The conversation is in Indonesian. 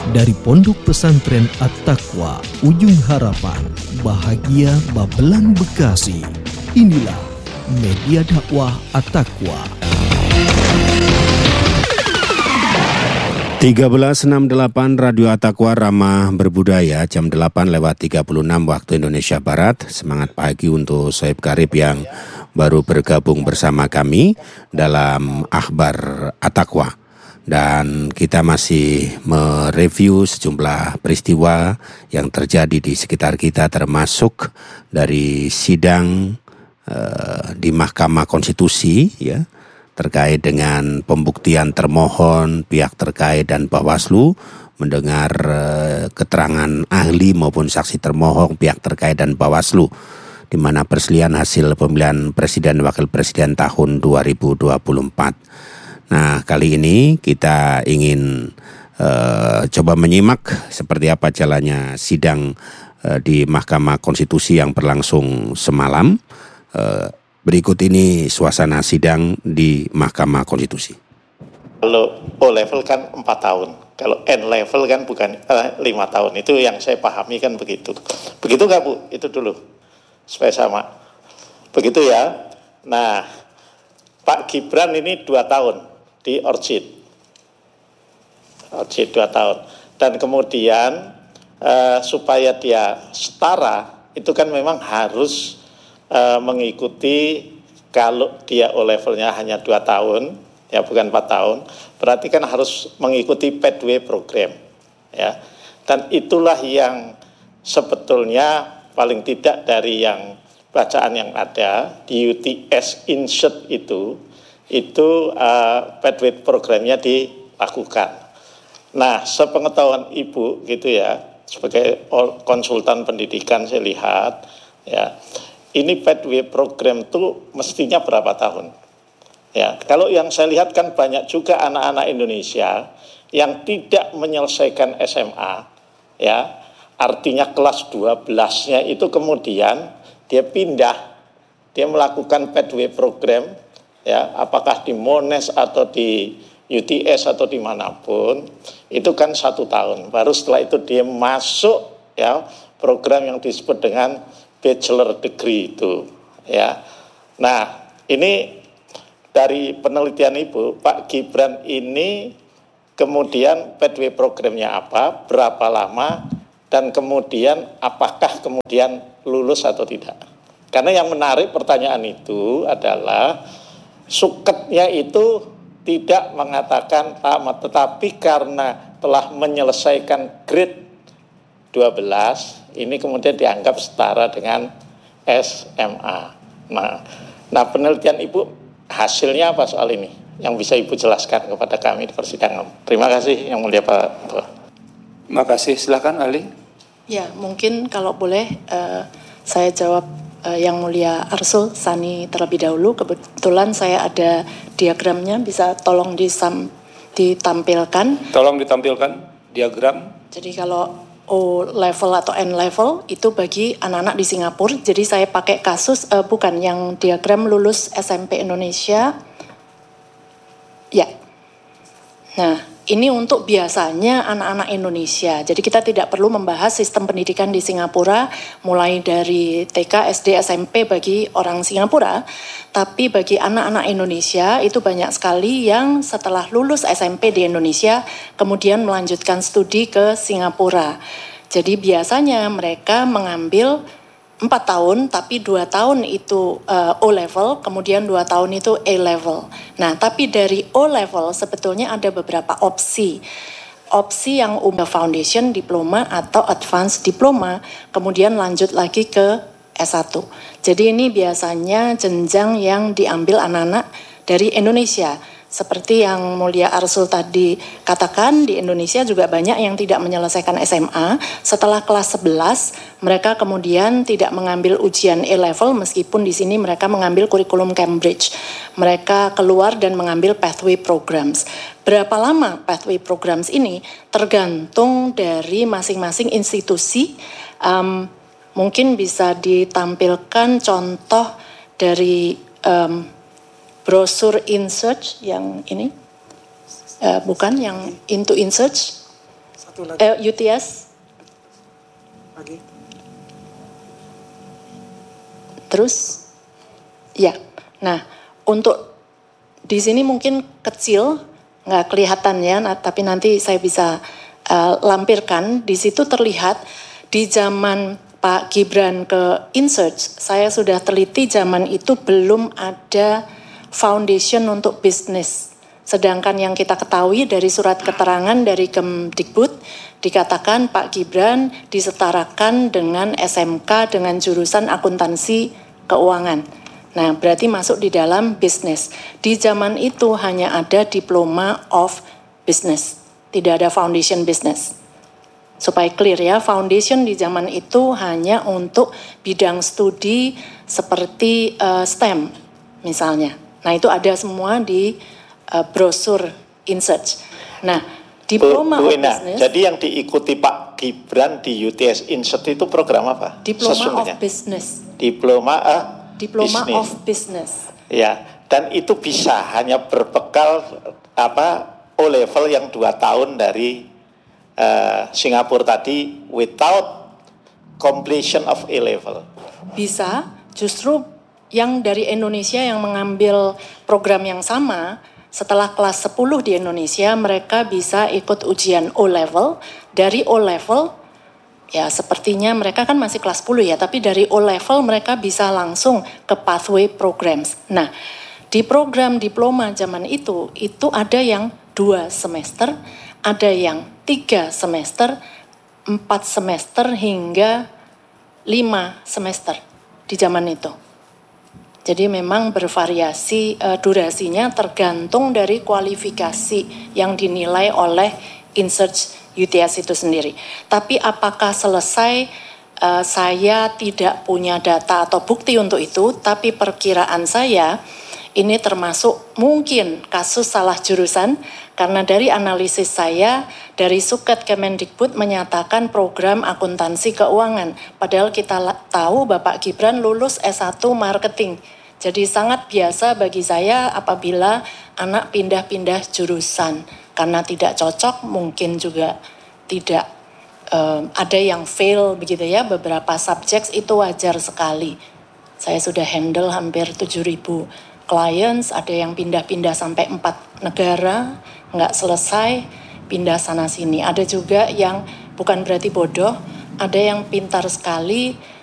Dari Pondok Pesantren At-Taqwa, Ujung Harapan, Bahagia Babelan, Bekasi. Inilah Media Dakwah At-Taqwa. 1368 Radio At-Taqwa Ramah Berbudaya, jam 8:36 waktu Indonesia Barat. Semangat pagi untuk Soeb Karib yang baru bergabung bersama kami dalam Akhbar At-Taqwa. Dan kita masih mereview sejumlah peristiwa yang terjadi di sekitar kita, termasuk dari sidang di Mahkamah Konstitusi ya, terkait dengan pembuktian termohon, pihak terkait dan Bawaslu mendengar keterangan ahli maupun saksi termohon, pihak terkait dan Bawaslu, di mana perselihan hasil pemilihan presiden wakil presiden tahun 2024. Nah, kali ini kita ingin coba menyimak seperti apa jalannya sidang di Mahkamah Konstitusi yang berlangsung semalam. Berikut ini suasana sidang di Mahkamah Konstitusi. Kalau O level kan 4 tahun, kalau N level kan bukan 5 tahun. Itu yang saya pahami kan begitu. Begitu nggak Bu? Itu dulu, supaya sama. Begitu ya. Nah, Pak Gibran ini 2 tahun di Orchid 2 tahun. Dan kemudian supaya dia setara, itu kan memang harus mengikuti, kalau dia O levelnya hanya 2 tahun, ya bukan 4 tahun, berarti kan harus mengikuti pathway program, ya. Dan itulah yang sebetulnya paling tidak dari yang bacaan yang ada di UTS Insert itu pathway programnya dilakukan. Nah, sepengetahuan Ibu gitu ya, sebagai konsultan pendidikan saya lihat ya, ini pathway program itu mestinya berapa tahun? Ya, kalau yang saya lihat kan banyak juga anak-anak Indonesia yang tidak menyelesaikan SMA, ya, artinya kelas 12-nya itu kemudian dia pindah, dia melakukan pathway program, ya, apakah di Monash atau di UTS atau dimanapun, itu kan 1 tahun. Baru setelah itu dia masuk ya program yang disebut dengan bachelor degree itu, ya. Nah, ini dari penelitian Ibu, Pak Gibran ini kemudian pathway programnya apa, berapa lama, dan kemudian apakah kemudian lulus atau tidak. Karena yang menarik pertanyaan itu adalah suketnya itu tidak mengatakan tamat, tetapi karena telah menyelesaikan grade 12, ini kemudian dianggap setara dengan SMA. Nah, penelitian Ibu hasilnya apa soal ini? Yang bisa Ibu jelaskan kepada kami di persidangan. Terima kasih Yang Mulia Pak. Terima kasih, silakan Ali. Ya, mungkin kalau boleh saya jawab Yang Mulia Arsul Sani terlebih dahulu. Kebetulan saya ada diagramnya, bisa tolong ditampilkan. Tolong ditampilkan diagram. Jadi kalau O level atau N level itu bagi anak-anak di Singapura. Jadi saya pakai kasus bukan yang diagram lulus SMP Indonesia. Ya. Nah, ini untuk biasanya anak-anak Indonesia. Jadi kita tidak perlu membahas sistem pendidikan di Singapura mulai dari TK, SD, SMP bagi orang Singapura, tapi bagi anak-anak Indonesia itu banyak sekali yang setelah lulus SMP di Indonesia kemudian melanjutkan studi ke Singapura. Jadi biasanya mereka mengambil 4 tahun, tapi 2 tahun itu O level, kemudian 2 tahun itu A level. Nah, tapi dari O level sebetulnya ada beberapa opsi. Opsi yang foundation, diploma, atau advanced diploma, kemudian lanjut lagi ke S1. Jadi ini biasanya jenjang yang diambil anak-anak dari Indonesia. Seperti yang Mulia Arsul tadi katakan, di Indonesia juga banyak yang tidak menyelesaikan SMA. Setelah kelas 11, mereka kemudian tidak mengambil ujian A-level, meskipun di sini mereka mengambil kurikulum Cambridge. Mereka keluar dan mengambil pathway programs. Berapa lama pathway programs ini tergantung dari masing-masing institusi. Mungkin bisa ditampilkan contoh dari brosur InSearch yang ini, bukan yang Into InSearch. Satu lagi. UTS. Lagi. Terus, ya. Nah, untuk di sini mungkin kecil, nggak kelihatan ya, tapi nanti saya bisa lampirkan. Di situ terlihat di zaman Pak Gibran ke InSearch, saya sudah teliti zaman itu belum ada foundation untuk bisnis. Sedangkan yang kita ketahui dari surat keterangan dari Kemdikbud, dikatakan Pak Gibran disetarakan dengan SMK dengan jurusan akuntansi keuangan. Nah, berarti masuk di dalam bisnis. Di zaman itu hanya ada diploma of business, tidak ada foundation business. Supaya clear ya, foundation di zaman itu hanya untuk bidang studi seperti STEM misalnya. Nah, itu ada semua di brosur InSearch. Nah, diploma of business. Jadi yang diikuti Pak Gibran di UTS InSearch itu program apa? Diploma of business. Diploma business. Of business. Ya, dan itu bisa hanya berbekal O level yang 2 tahun dari Singapura tadi without completion of A level. Bisa, justru yang dari Indonesia yang mengambil program yang sama, setelah kelas 10 di Indonesia mereka bisa ikut ujian O level. Dari O level, ya sepertinya mereka kan masih kelas 10 ya, tapi dari O level mereka bisa langsung ke pathway programs. Nah, di program diploma zaman itu ada yang 2 semester, ada yang 3 semester, 4 semester hingga 5 semester di zaman itu. Jadi memang bervariasi durasinya tergantung dari kualifikasi yang dinilai oleh InSearch UTS itu sendiri. Tapi apakah selesai, saya tidak punya data atau bukti untuk itu, tapi perkiraan saya ini termasuk mungkin kasus salah jurusan, karena dari analisis saya, dari Suket Kemendikbud menyatakan program akuntansi keuangan. Padahal kita tahu Bapak Gibran lulus S1 marketing. Jadi sangat biasa bagi saya apabila anak pindah-pindah jurusan. Karena tidak cocok, mungkin juga tidak ada yang fail begitu ya. Beberapa subjek itu wajar sekali. Saya sudah handle hampir 7.000 clients, ada yang pindah-pindah sampai 4 negara, nggak selesai, pindah sana-sini. Ada juga yang bukan berarti bodoh, ada yang pintar sekali,